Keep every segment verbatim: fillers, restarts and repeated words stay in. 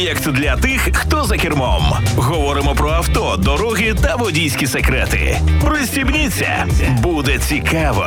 Проєкт для тих, хто за кермом. Говоримо про авто, дороги та водійські секрети. Пристібніться, буде цікаво.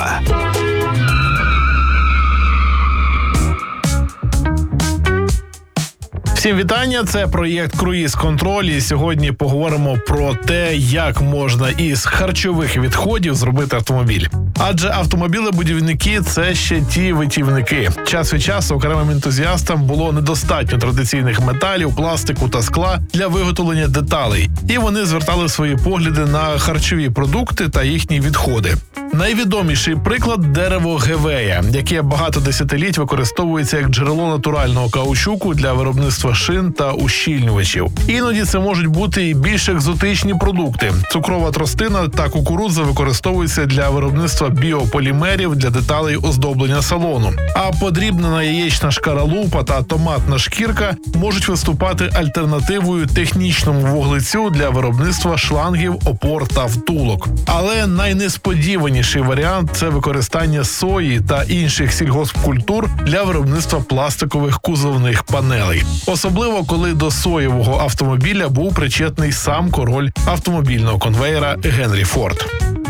Всім вітання, це проєкт «Круїз Контроль», і сьогодні поговоримо про те, як можна із харчових відходів зробити автомобіль. Адже автомобілебудівники – це ще ті витівники. Час від часу окремим ентузіастам було недостатньо традиційних металів, пластику та скла для виготовлення деталей. І вони звертали свої погляди на харчові продукти та їхні відходи. Найвідоміший приклад – дерево гевея, яке багато десятиліть використовується як джерело натурального каучуку для виробництва шин та ущільнювачів. Іноді це можуть бути і більш екзотичні продукти. Цукрова тростина та кукурудза використовуються для виробництва біополімерів для деталей оздоблення салону. А подрібнена яєчна шкаралупа та томатна шкірка можуть виступати альтернативою технічному вуглецю для виробництва шлангів, опор та втулок. Але найнесподіваніший варіант – це використання сої та інших сільгоспкультур для виробництва пластикових кузовних панелей. Особливо, коли до соєвого автомобіля був причетний сам король автомобільного конвеєра Генрі Форд.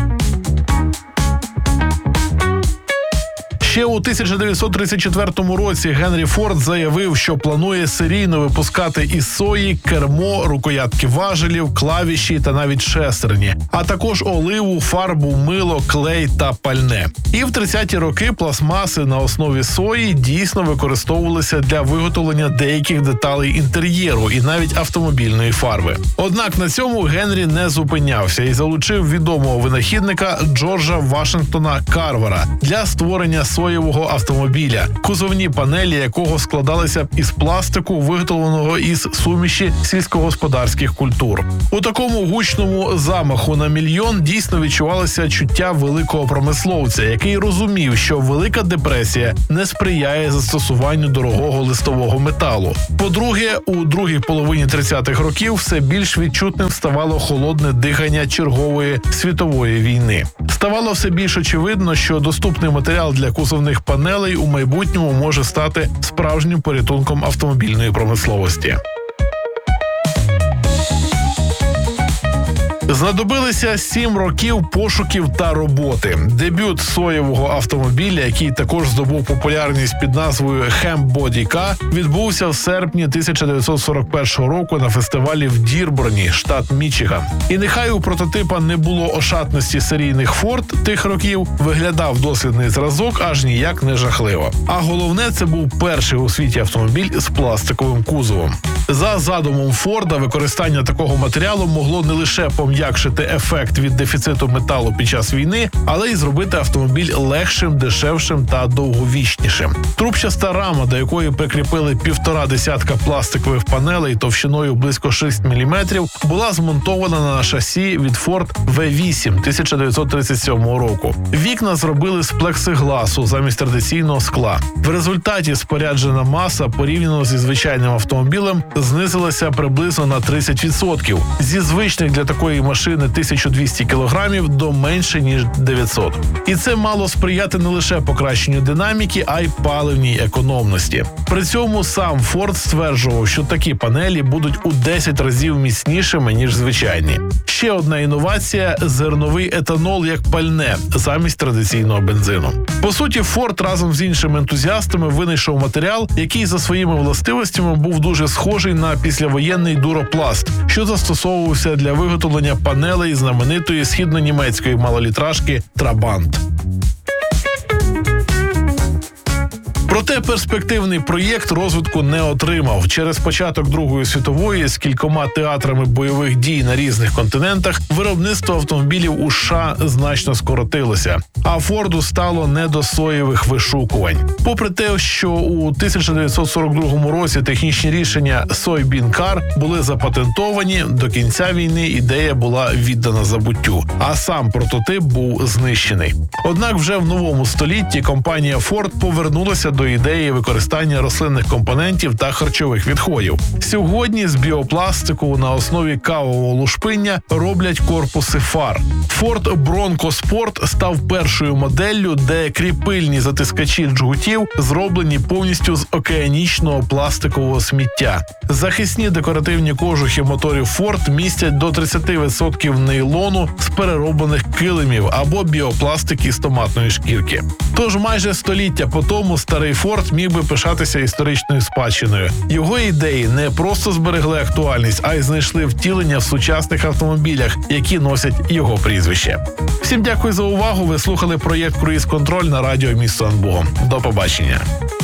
Ще у тисяча дев'ятсот тридцять четвертому році Генрі Форд заявив, що планує серійно випускати із сої кермо, рукоятки важелів, клавіші та навіть шестерні, а також оливу, фарбу, мило, клей та пальне. І в тридцяті роки пластмаси на основі сої дійсно використовувалися для виготовлення деяких деталей інтер'єру і навіть автомобільної фарби. Однак на цьому Генрі не зупинявся і залучив відомого винахідника Джорджа Вашингтона Карвера для створення сої соєвого автомобіля, кузовні панелі якого складалися із пластику, виготовленого із суміші сільськогосподарських культур. У такому гучному замаху на мільйон дійсно відчувалося чуття великого промисловця, який розумів, що Велика депресія не сприяє застосуванню дорогого листового металу. По-друге, у другій половині тридцятих років все більш відчутним ставало холодне дихання чергової світової війни. Ставало все більш очевидно, що доступний матеріал для кузовних панелей у майбутньому може стати справжнім порятунком автомобільної промисловості. Знадобилися сім років пошуків та роботи. Дебют соєвого автомобіля, який також здобув популярність під назвою Hemi Body K, відбувся в серпні тисяча дев'ятсот сорок першого року на фестивалі в Дірборні, штат Мічиган. І нехай у прототипа не було ошатності серійних Форд тих років, виглядав дослідний зразок аж ніяк не жахливо. А головне, це був перший у світі автомобіль з пластиковим кузовом. За задумом Форда, використання такого матеріалу могло не лише пом'якшити ефект від дефіциту металу під час війни, але й зробити автомобіль легшим, дешевшим та довговічнішим. Трубчаста рама, до якої прикріпили півтора десятка пластикових панелей товщиною близько шість міліметрів, була змонтована на шасі від Ford ве вісім тисяча дев'ятсот тридцять сьомого року. Вікна зробили з плексигласу замість традиційного скла. В результаті споряджена маса порівняно зі звичайним автомобілем знизилася приблизно на тридцять відсотків. Зі звичних для такої машини тисяча двісті кілограмів до менше, ніж дев'ятсот. І це мало сприяти не лише покращенню динаміки, а й паливній економності. При цьому сам Форд стверджував, що такі панелі будуть у десять разів міцнішими, ніж звичайні. Ще одна інновація – зерновий етанол як пальне, замість традиційного бензину. По суті, Форд разом з іншими ентузіастами винайшов матеріал, який за своїми властивостями був дуже схожий на післявоєнний дуропласт, що застосовувався для виготовлення панелей знаменитої східно-німецької малолітражки «Трабант». Проте перспективний проєкт розвитку не отримав. Через початок Другої світової з кількома театрами бойових дій на різних континентах виробництво автомобілів у США значно скоротилося, а Форду стало не до соєвих вишукувань. Попри те, що у тисяча дев'ятсот сорок другому році технічні рішення Soybean Car були запатентовані, до кінця війни ідея була віддана забуттю, а сам прототип був знищений. Однак вже в новому столітті компанія Ford повернулася до до ідеї використання рослинних компонентів та харчових відходів. Сьогодні з біопластику на основі кавового лушпиння роблять корпуси фар. Ford Bronco Sport став першою моделлю, де кріпильні затискачі джгутів зроблені повністю з океанічного пластикового сміття. Захисні декоративні кожухи моторів Ford містять до тридцять відсотків нейлону з перероблених килимів або біопластики з томатної шкірки. Тож майже століття по тому старий Ford міг би пишатися історичною спадщиною. Його ідеї не просто зберегли актуальність, а й знайшли втілення в сучасних автомобілях, які носять його прізвище. Всім дякую за увагу. Ви слухали проєкт «Круїз Контроль» на радіо «Місто над Богом». До побачення.